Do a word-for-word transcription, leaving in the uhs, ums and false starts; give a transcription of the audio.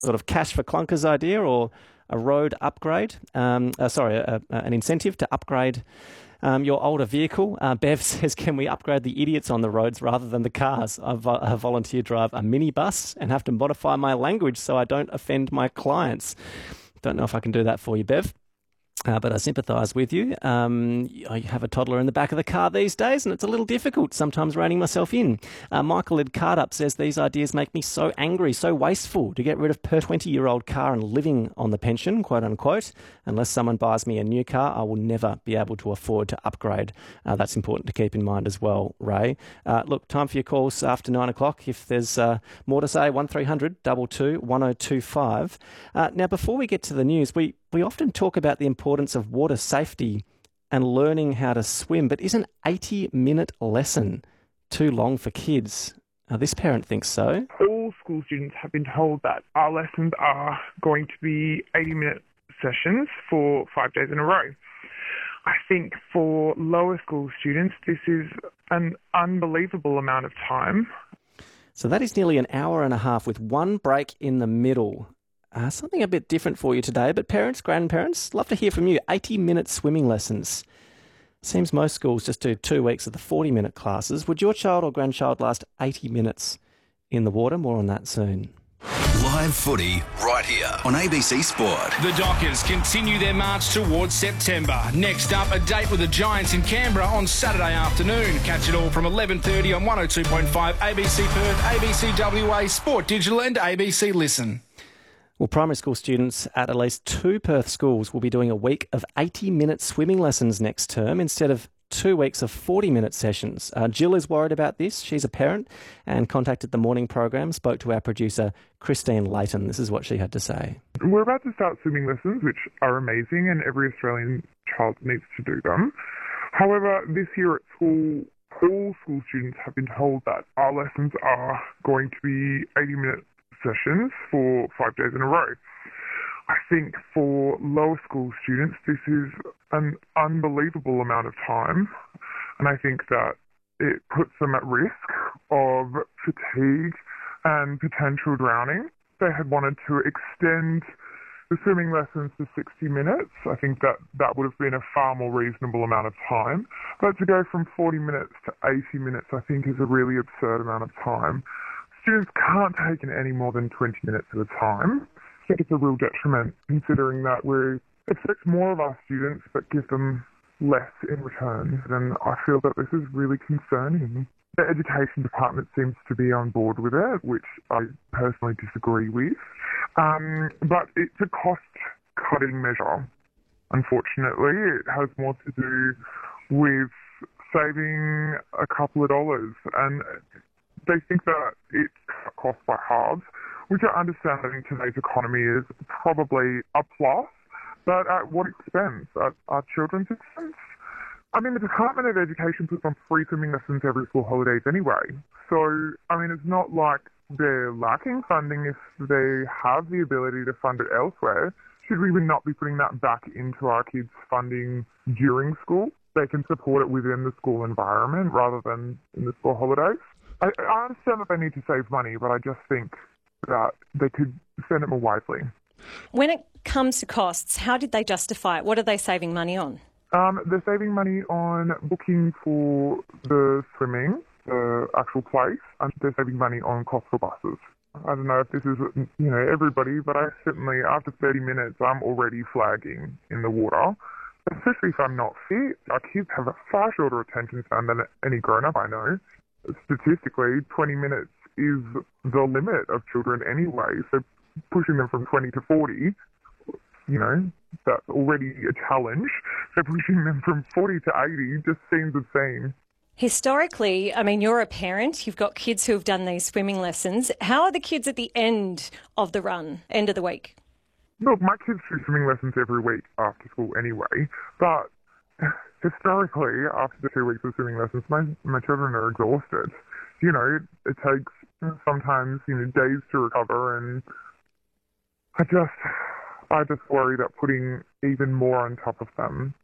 sort of cash for clunkers idea or a road upgrade, um, uh, sorry, a, a, an incentive to upgrade um, your older vehicle. Uh, Bev says, can we upgrade the idiots on the roads rather than the cars? I, vo- I volunteer drive a minibus and have to modify my language so I don't offend my clients. Don't know if I can do that for you, Bev. Uh, but I sympathise with you. Um, I have a toddler in the back of the car these days, and it's a little difficult, sometimes reining myself in. Uh, Michael Ed Cardup says, these ideas make me so angry, so wasteful to get rid of per twenty-year-old car and living on the pension, quote unquote. Unless someone buys me a new car, I will never be able to afford to upgrade. Uh, that's important to keep in mind as well, Ray. Uh, look, time for your calls after nine o'clock. If there's uh, more to say, one three hundred two two one oh two five. Uh, now, before we get to the news, we We often talk about the importance of water safety and learning how to swim, but is an eighty-minute lesson too long for kids? Now, this parent thinks so. All school students have been told that our lessons are going to be eighty-minute sessions for five days in a row. I think for lower school students, this is an unbelievable amount of time. So that is nearly an hour and a half with one break in the middle. Uh, something a bit different for you today, but parents, grandparents, love to hear from you. eighty-minute swimming lessons. Seems most schools just do two weeks of the forty-minute classes. Would your child or grandchild last eighty minutes in the water? More on that soon. Live footy right here on A B C Sport. The Dockers continue their march towards September. Next up, a date with the Giants in Canberra on Saturday afternoon. Catch it all from eleven thirty on one oh two point five A B C Perth, A B C W A, Sport Digital and A B C Listen. Well, primary school students at at least two Perth schools will be doing a week of eighty-minute swimming lessons next term instead of two weeks of forty-minute sessions. Uh, Jill is worried about this. She's a parent and contacted the morning program, spoke to our producer, Christine Layton. This is what she had to say. We're about to start swimming lessons, which are amazing, and every Australian child needs to do them. However, this year at school, all school students have been told that our lessons are going to be eighty-minute sessions for five days in a row. I think for lower school students, this is an unbelievable amount of time, and I think that it puts them at risk of fatigue and potential drowning. They had wanted to extend the swimming lessons to sixty minutes. I think that that would have been a far more reasonable amount of time. But to go from forty minutes to eighty minutes, I think is a really absurd amount of time. Students can't take in any more than twenty minutes at a time. I think it's a real detriment considering that we expect more of our students but give them less in return. And I feel that this is really concerning. The education department seems to be on board with it, which I personally disagree with. Um, but it's a cost-cutting measure, unfortunately. It has more to do with saving a couple of dollars, and they think that it cut costs by halves, which I understand that in today's economy is probably a plus, but at what expense? At our children's expense? I mean, the Department of Education puts on free swimming lessons every school holidays anyway. So, I mean, it's not like they're lacking funding if they have the ability to fund it elsewhere. Should we not be putting that back into our kids' funding during school? They can support it within the school environment rather than in the school holidays. I, I understand that they need to save money, but I just think that they could spend it more wisely. When it comes to costs, how did they justify it? What are they saving money on? Um, they're saving money on booking for the swimming, the actual place, and they're saving money on cost for buses. I don't know if this is, you know, everybody, but I certainly, after thirty minutes, I'm already flagging in the water. Especially if I'm not fit. Our kids have a far shorter attention span than any grown-up I know. Statistically, twenty minutes is the limit of children anyway, so pushing them from twenty to forty, you know, that's already a challenge. So pushing them from forty to eighty just seems obscene. Historically, I mean, you're a parent, you've got kids who have done these swimming lessons. How are the kids at the end of the run, end of the week? Look, my kids do swimming lessons every week after school anyway, but historically, after the two weeks of swimming lessons, my, my children are exhausted. You know, it, it takes sometimes, you know, days to recover, and I just, I just worry that putting even more on top of them